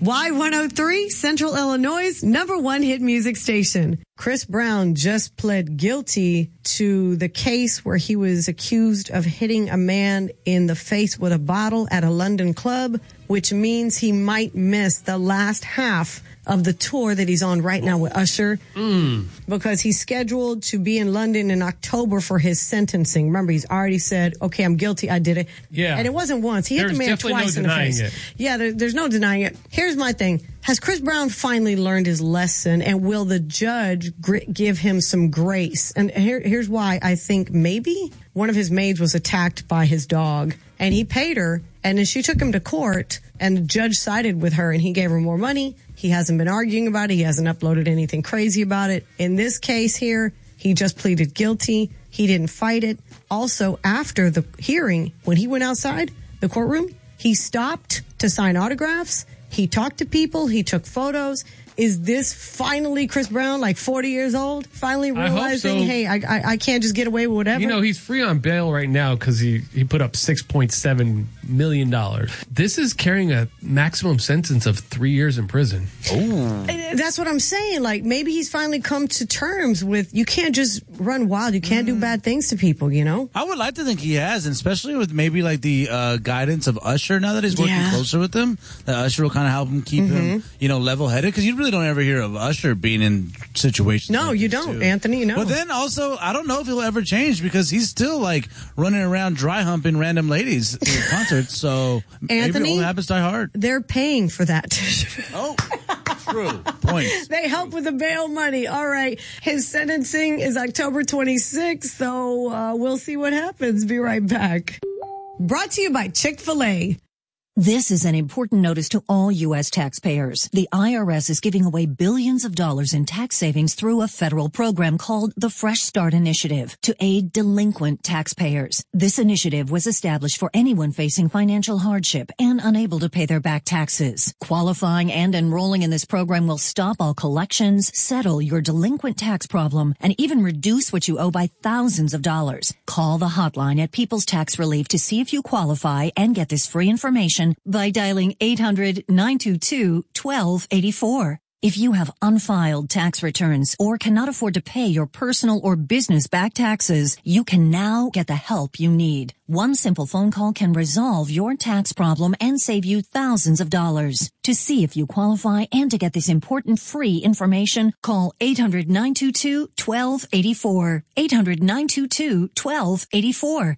Y103, Central Illinois' #1 hit music station. Chris Brown just pled guilty to the case where he was accused of hitting a man in the face with a bottle at a London club, which means he might miss the last half of the tour that he's on right now with Usher, because he's scheduled to be in London in October for his sentencing. Remember, he's already said, okay, I'm guilty, I did it. Yeah. And it wasn't once. He hit the man twice in the face. Yeah, there's no denying it. Here's my thing. Has Chris Brown finally learned his lesson, and will the judge give him some grace? And here's why I think maybe one of his maids was attacked by his dog, and he paid her, and then she took him to court, and the judge sided with her, and he gave her more money. He hasn't been arguing about it. He hasn't uploaded anything crazy about it. In this case here, he just pleaded guilty. He didn't fight it. Also, after the hearing, when he went outside the courtroom, he stopped to sign autographs. He talked to people. He took photos. Is this finally Chris Brown, like 40 years old, finally realizing, hey, I can't just get away with whatever? You know, he's free on bail right now because he put up $6.7 million. This is carrying a maximum sentence of 3 years in prison. Oh, that's what I'm saying. Like, maybe he's finally come to terms with, you can't just run wild. You can't do bad things to people, you know? I would like to think he has, and especially with maybe like the guidance of Usher now that he's working closer with him. That Usher will kind of help him keep him, level-headed, because you really don't ever hear of Usher being in situations. No, like you don't, Anthony. No. But then also, I don't know if he'll ever change, because he's still like running around dry humping random ladies in concerts. So Anthony, maybe it only happens to hard. They're paying for that. Oh, true. Points. They help with the bail money. All right. His sentencing is October 26th, so we'll see what happens. Be right back. Brought to you by Chick-fil-A. This is an important notice to all U.S. taxpayers. The IRS is giving away billions of dollars in tax savings through a federal program called the Fresh Start Initiative to aid delinquent taxpayers. This initiative was established for anyone facing financial hardship and unable to pay their back taxes. Qualifying and enrolling in this program will stop all collections, settle your delinquent tax problem, and even reduce what you owe by thousands of dollars. Call the hotline at People's Tax Relief to see if you qualify and get this free information by dialing 800-922-1284. If you have unfiled tax returns or cannot afford to pay your personal or business back taxes, you can now get the help you need. One simple phone call can resolve your tax problem and save you thousands of dollars. To see if you qualify and to get this important free information, call 800-922-1284. 800-922-1284.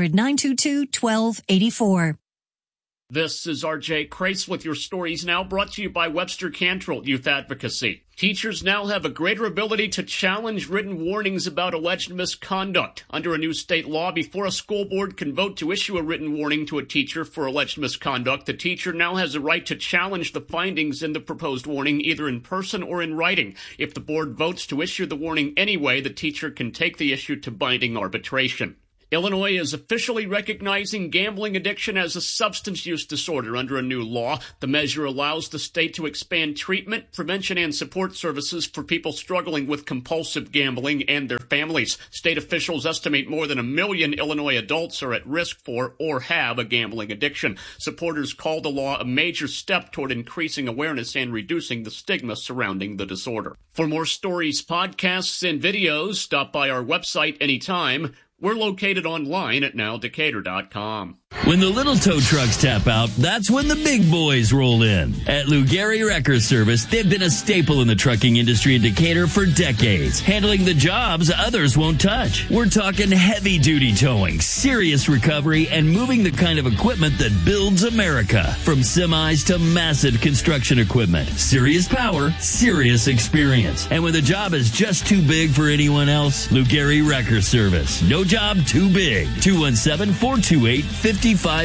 800-922-1284. This is RJ Crace with your stories now, brought to you by Webster Cantrell Youth Advocacy. Teachers now have a greater ability to challenge written warnings about alleged misconduct. Under a new state law, before a school board can vote to issue a written warning to a teacher for alleged misconduct, the teacher now has a right to challenge the findings in the proposed warning, either in person or in writing. If the board votes to issue the warning anyway, the teacher can take the issue to binding arbitration. Illinois is officially recognizing gambling addiction as a substance use disorder under a new law. The measure allows the state to expand treatment, prevention, and support services for people struggling with compulsive gambling and their families. State officials estimate more than 1 million Illinois adults are at risk for or have a gambling addiction. Supporters call the law a major step toward increasing awareness and reducing the stigma surrounding the disorder. For more stories, podcasts, and videos, stop by our website anytime. We're located online at nowdecatur.com. When the little tow trucks tap out, that's when the big boys roll in. At Lugari Wrecker Service, they've been a staple in the trucking industry in Decatur for decades, handling the jobs others won't touch. We're talking heavy-duty towing, serious recovery, and moving the kind of equipment that builds America. From semis to massive construction equipment. Serious power, serious experience. And when the job is just too big for anyone else, Lugari Wrecker Service. No job too big. 217-428-5521.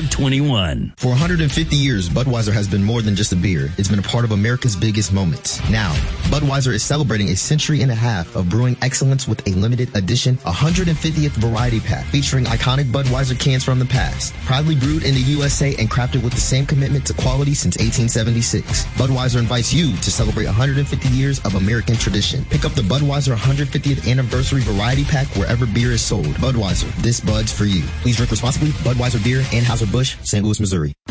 For 150 years, Budweiser has been more than just a beer. It's been a part of America's biggest moments. Now, Budweiser is celebrating a century and a half of brewing excellence with a limited edition 150th variety pack featuring iconic Budweiser cans from the past. Proudly brewed in the USA and crafted with the same commitment to quality since 1876. Budweiser invites you to celebrate 150 years of American tradition. Pick up the Budweiser 150th Anniversary Variety Pack wherever beer is sold. Budweiser, this Bud's for you. Please drink responsibly. Budweiser Beer, Anheuser-Busch, St. Louis, Missouri.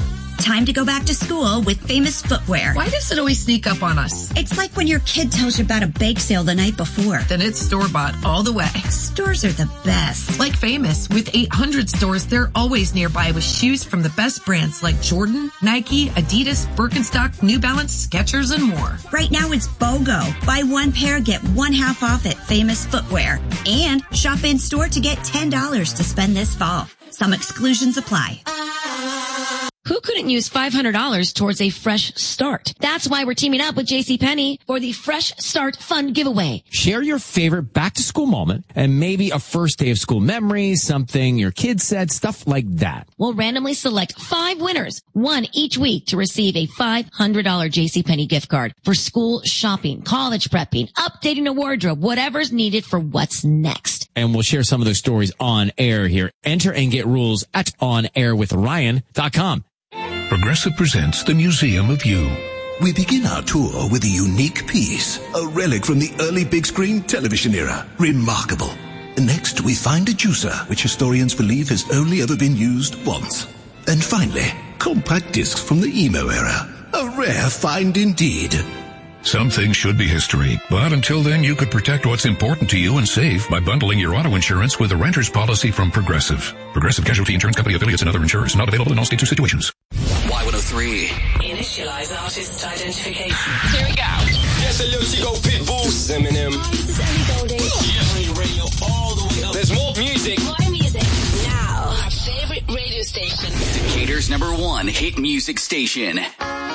Time to go back to school with Famous Footwear. Why does it always sneak up on us? It's like when your kid tells you about a bake sale the night before. Then it's store-bought all the way. Stores are the best. Like Famous, with 800 stores, they're always nearby with shoes from the best brands like Jordan, Nike, Adidas, Birkenstock, New Balance, Skechers, and more. Right now it's BOGO. Buy one pair, get one half off at Famous Footwear. And shop in store to get $10 to spend this fall. Some exclusions apply. Who couldn't use $500 towards a fresh start? That's why we're teaming up with JCPenney for the Fresh Start Fun Giveaway. Share your favorite back-to-school moment and maybe a first day of school memory, something your kids said, stuff like that. We'll randomly select 5 winners, one each week, to receive a $500 JCPenney gift card for school shopping, college prepping, updating a wardrobe, whatever's needed for what's next. And we'll share some of those stories on air here. Enter and get rules at onairwithryan.com. Progressive presents the Museum of You. We begin our tour with a unique piece, a relic from the early big screen television era. Remarkable. Next, we find a juicer, which historians believe has only ever been used once. And finally, compact discs from the emo era. A rare find indeed. Some things should be history, but until then you could protect what's important to you and save by bundling your auto insurance with a renter's policy from Progressive. Progressive Casualty Insurance Company affiliates and other insurers. Not available in all states or situations. Y103. Initialize artist identification. Here we go. Yes, a little Chico Pitbull. Eminem. This is Ellie Goulding. Yeah. Radio all the way up. There's more music. More music. Now. Our favorite radio station. Decatur's #1 hit music station.